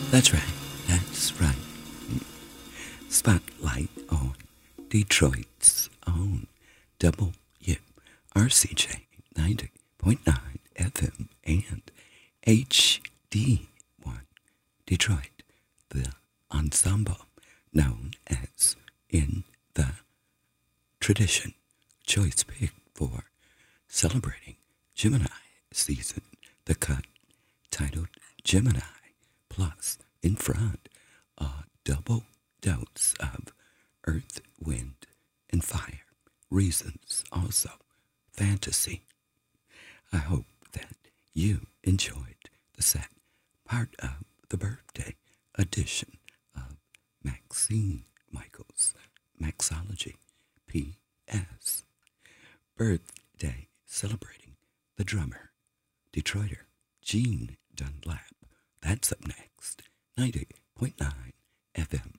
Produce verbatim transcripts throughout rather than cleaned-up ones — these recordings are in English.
That's right. That's right. Spotlight on Detroit's own W R C J ninety point nine F M and H D one Detroit, the ensemble known as In the Tradition, choice pick for celebrating Gemini season, the cut titled Gemini Plus in front, a double dose of earth, wind, and fire. Reasons also fantasy. I hope that you enjoyed the set, part of the birthday edition of Maxine Michaels Maxology. P S. Birthday celebrating the drummer, Detroiter Gene Dunlap. That's up next. ninety point nine F M.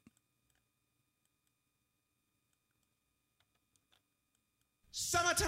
Summertime!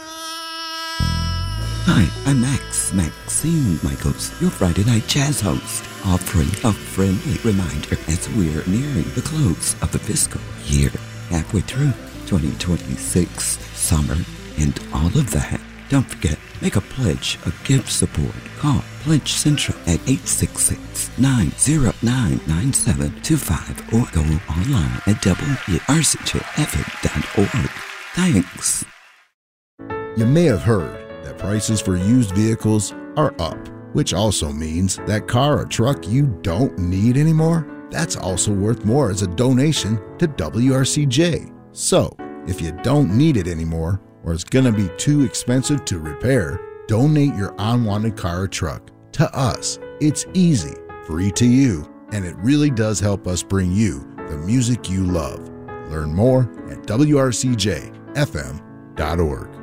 Hi, I'm Max, Maxine Michaels, your Friday night jazz host, offering a friendly reminder as we're nearing the close of the fiscal year, halfway through twenty twenty-six, summer, and all of that. Don't forget, make a pledge of gift support. Call Pledge Central at eight six six, nine zero nine, nine seven two five or go online at w r c j f m dot org. Thanks. You may have heard that prices for used vehicles are up, which also means that car or truck you don't need anymore, that's also worth more as a donation to W R C J. So, if you don't need it anymore, or it's going to be too expensive to repair, donate your unwanted car or truck to us. It's easy, free to you, and it really does help us bring you the music you love. Learn more at w r c j f m dot org.